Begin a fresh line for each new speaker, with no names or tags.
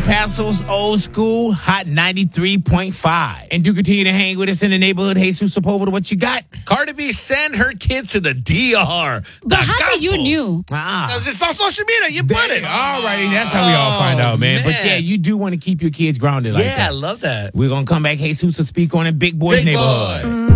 Paso's old school, Hot 93.5. And do continue to hang with us in the neighborhood. Jesus Sepulveda, what you got?
Cardi B sent her kids to the DR.
But how did you knew?
It's on social media. You put it.
All righty, that's how we all find out, man. But yeah, you do want to keep your kids grounded like that.
Yeah, I love that.
We're going to come back. Jesus will speak on it. Big Boy's
Big
Neighborhood.
Boy.